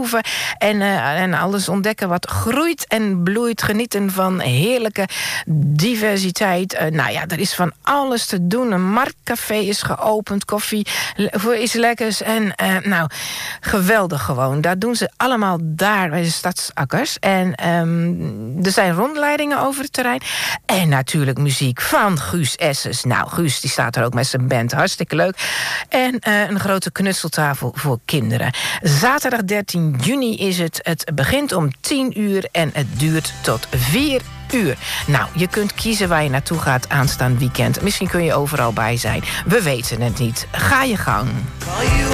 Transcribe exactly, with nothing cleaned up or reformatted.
proeven en, uh, en alles ontdekken wat groeit en bloeit. Genieten van heerlijke diversiteit. Uh, nou ja, er is van alles te doen. Een marktcafé is geopend, koffie voor is lekkers. En uh, nou, geweldig gewoon. Dat doen ze allemaal daar bij de Stadsakkers. En um, er zijn rondleidingen over het terrein. En natuurlijk muziek van Guus Esses. Nou, Guus die staat er ook met zijn band. Hartstikke leuk. En uh, een grote knutseltafel voor kinderen. Zaterdag dertien juni is het. Het begint om tien uur en het duurt tot vier uur. Nou, je kunt kiezen waar je naartoe gaat aanstaand weekend. Misschien kun je overal bij zijn. We weten het niet. Ga je gang.